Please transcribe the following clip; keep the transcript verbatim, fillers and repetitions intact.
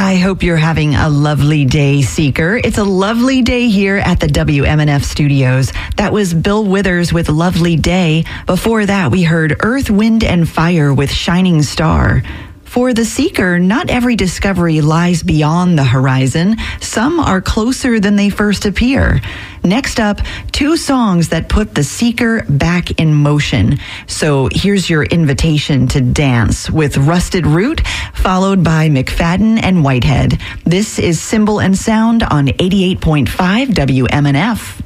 I hope you're having a lovely day, Seeker. It's a lovely day here at the W M N F studios. That was Bill Withers with Lovely Day. Before that, we heard Earth, Wind, and Fire with Shining Star. For the Seeker, not every discovery lies beyond the horizon. Some are closer than they first appear. Next up, two songs that put the Seeker back in motion. So here's your invitation to dance with Rusted Root, followed by McFadden and Whitehead. This is Symbol and Sound on eighty-eight point five W M N F.